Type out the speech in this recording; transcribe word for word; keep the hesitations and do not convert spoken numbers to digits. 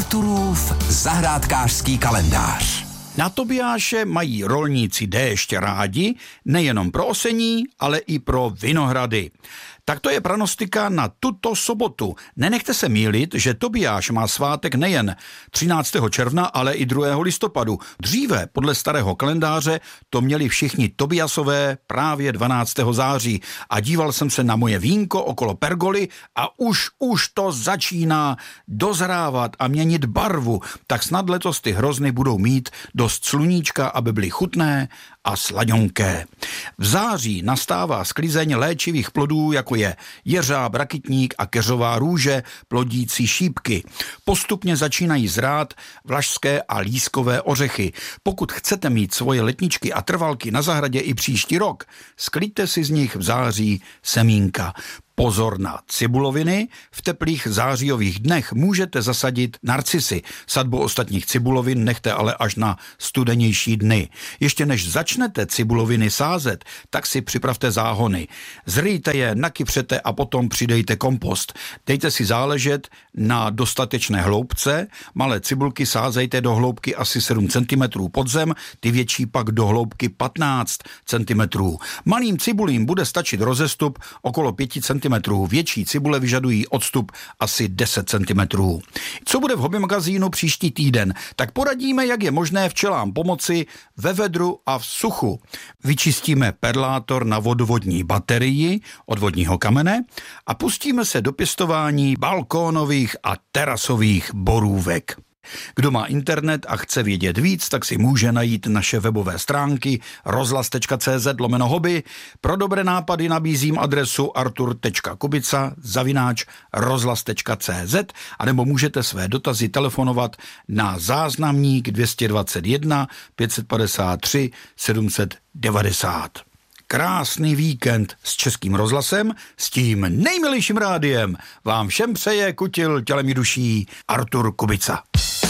Arturův zahrádkářský kalendář. Na Tobiáše mají rolníci déšť rádi, nejenom pro osení, ale i pro vinohrady. Tak to je pranostika na tuto sobotu. Nenechte se mýlit, že Tobiáš má svátek nejen třináctého června, ale i druhého listopadu. Dříve, podle starého kalendáře, to měli všichni Tobiasové právě dvanáctého září. A díval jsem se na moje vínko okolo pergoly a už, už to začíná dozrávat a měnit barvu. Tak snad letos ty hrozny budou mít dost sluníčka, aby byly chutné a slaďonké. V září nastává sklizeň léčivých plodů, jako je jeřáb, rakitník a keřová růže, plodící šípky. Postupně začínají zrát vlašské a lískové ořechy. Pokud chcete mít svoje letničky a trvalky na zahradě i příští rok, sklidte si z nich v září semínka. Pozor na cibuloviny, v teplých zářijových dnech můžete zasadit narcisy. Sadbu ostatních cibulovin nechte ale až na studenější dny. Ještě než začnete cibuloviny sázet, tak si připravte záhony. Zryjte je, nakypřete a potom přidejte kompost. Dejte si záležet na dostatečné hloubce, malé cibulky sázejte do hloubky asi sedm centimetrů pod zem, ty větší pak do hloubky patnáct centimetrů. Malým cibulím bude stačit rozestup okolo pět centimetrů. Větší cibule vyžadují odstup asi deset centimetrů. Co bude v hobby magazínu příští týden? Tak poradíme, jak je možné včelám pomoci ve vedru a v suchu. Vyčistíme perlátor na vodovodní baterii od vodního kamene a pustíme se do pěstování balkónových a terasových borůvek. Kdo má internet a chce vědět víc, tak si může najít naše webové stránky rozhlas tečka cé zet lomeno hobby. Pro dobré nápady nabízím adresu artur tečka kubica zavináč rozhlas tečka cé zet a nebo můžete své dotazy telefonovat na záznamník dvě stě dvacet jedna pět set padesát tři sedm set devadesát. Krásný víkend s Českým rozhlasem, s tím nejmilejším rádiem vám všem přeje kutil tělem i duší Artur Kubica.